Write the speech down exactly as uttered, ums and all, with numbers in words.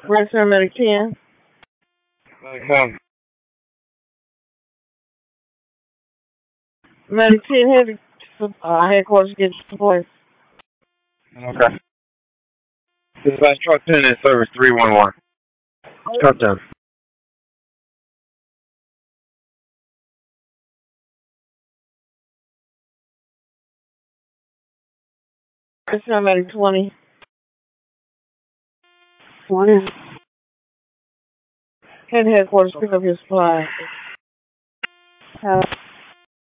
Red Center Medic ten. Okay. Medic ten head to uh, headquarters get to place. Okay. Dispatch truck ten is service three one one. Truck ten. Red Center Medic twenty. twenty. Head headquarters pick up your supplies. Have